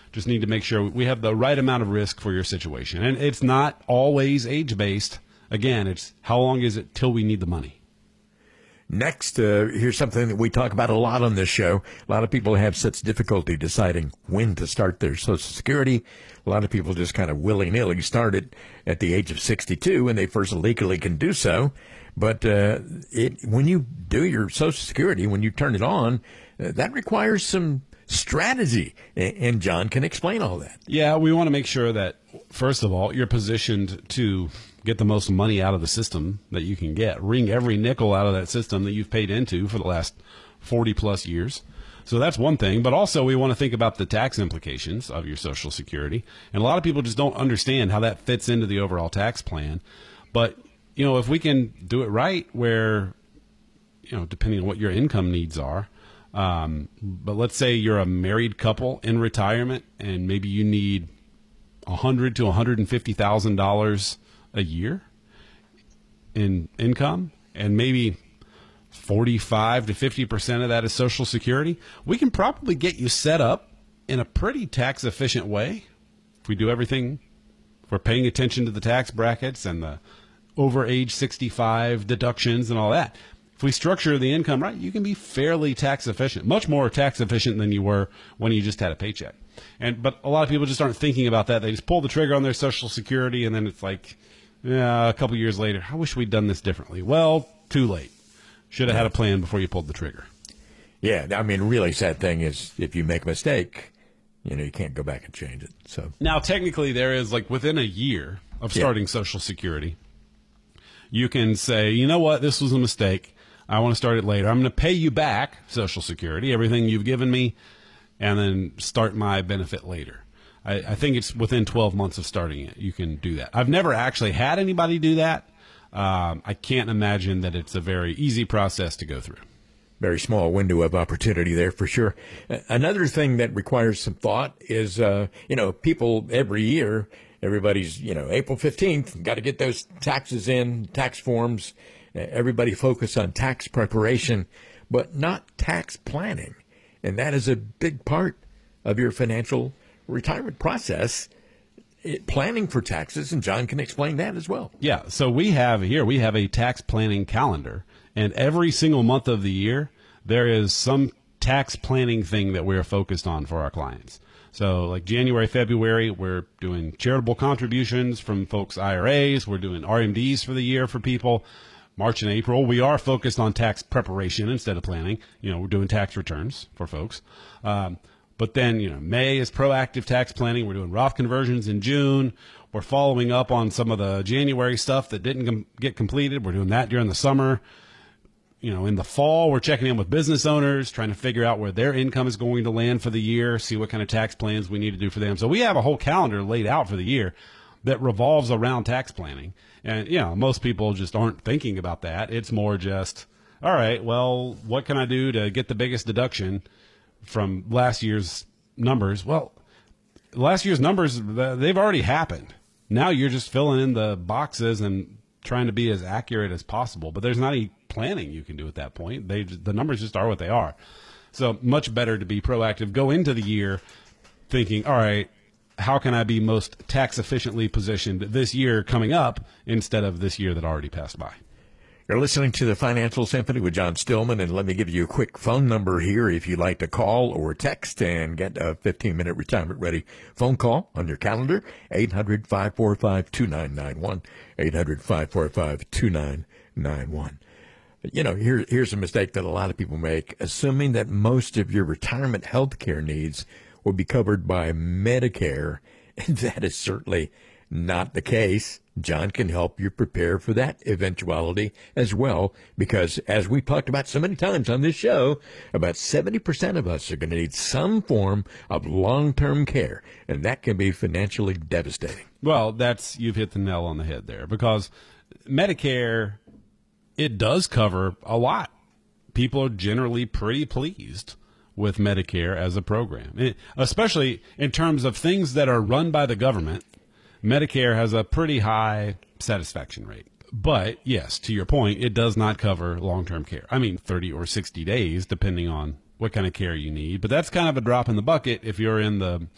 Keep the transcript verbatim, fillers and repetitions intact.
Just need to make sure we have the right amount of risk for your situation. And it's not always age-based. Again, it's how long is it till we need the money? Next, uh, here's something that we talk about a lot on this show. A lot of people have such difficulty deciding when to start their Social Security. A lot of people just kind of willy-nilly start it at the age of sixty-two when they first legally can do so. But uh, it, when you do your Social Security, when you turn it on, uh, that requires some strategy. And John can explain all that. Yeah, we want to make sure that, first of all, you're positioned to get the most money out of the system that you can get. Wring every nickel out of that system that you've paid into for the last forty plus years. So that's one thing. But also we want to think about the tax implications of your Social Security. And a lot of people just don't understand how that fits into the overall tax plan. But, you know, if we can do it right where, you know, depending on what your income needs are, um, but let's say you're a married couple in retirement and maybe you need one hundred thousand to one hundred fifty thousand dollars a year in income, and maybe forty-five to fifty percent of that is Social Security, we can probably get you set up in a pretty tax efficient way. If we do everything, if we're paying attention to the tax brackets and the over age sixty-five deductions and all that. If we structure the income right, you can be fairly tax efficient, much more tax efficient than you were when you just had a paycheck. And but a lot of people just aren't thinking about that. They just pull the trigger on their Social Security, and then it's like, yeah, a couple years later, I wish we'd done this differently. Well, too late. Should have had a plan before you pulled the trigger. Yeah, I mean, really sad thing is if you make a mistake, you know, you can't go back and change it. So now, technically, there is like within a year of starting yeah. Social Security, you can say, you know what, this was a mistake. I want to start it later. I'm going to pay you back Social Security, everything you've given me, and then start my benefit later. I, I think it's within twelve months of starting it. You can do that. I've never actually had anybody do that. Um, I can't imagine that it's a very easy process to go through. Very small window of opportunity there for sure. Another thing that requires some thought is, uh, you know, people every year, everybody's, you know, April fifteenth, got to get those taxes in, tax forms. Everybody focus on tax preparation, but not tax planning. And that is a big part of your financial retirement process, it, planning for taxes, and John can explain that as well. Yeah, so we have here, we have a tax planning calendar, and every single month of the year, there is some tax planning thing that we're focused on for our clients. So like January, February, we're doing charitable contributions from folks' I R As, we're doing R M Ds for the year for people. March and April, we are focused on tax preparation instead of planning. You know, we're doing tax returns for folks. Um, But then, you know, May is proactive tax planning. We're doing Roth conversions in June. We're following up on some of the January stuff that didn't com- get completed. We're doing that during the summer. You know, in the fall, we're checking in with business owners, trying to figure out where their income is going to land for the year, see what kind of tax plans we need to do for them. So we have a whole calendar laid out for the year that revolves around tax planning. And, you know, most people just aren't thinking about that. It's more just, all right, well, what can I do to get the biggest deduction from last year's numbers? Well, last year's numbers, they've already happened. Now you're just filling in the boxes and trying to be as accurate as possible. But there's not any planning you can do at that point. They, the numbers just are what they are. So much better to be proactive. Go into the year thinking, all right, how can I be most tax efficiently positioned this year coming up instead of this year that already passed by? You're listening to the Financial Symphony with John Stillman, and let me give you a quick phone number here if you'd like to call or text and get a fifteen-minute retirement-ready phone call on your calendar, eight hundred, five four five, two nine nine one, eight hundred, five four five, two nine nine one. You know, here, here's a mistake that a lot of people make, assuming that most of your retirement health care needs will be covered by Medicare, and that is certainly not the case. John can help you prepare for that eventuality as well, because as we've talked about so many times on this show, about seventy percent of us are going to need some form of long-term care, and that can be financially devastating. Well, that's, you've hit the nail on the head there, because Medicare, it does cover a lot. People are generally pretty pleased with Medicare as a program, it, especially in terms of things that are run by the government. Medicare has a pretty high satisfaction rate. But, yes, to your point, it does not cover long-term care. I mean, thirty or sixty days, depending on what kind of care you need. But that's kind of a drop in the bucket if you're in the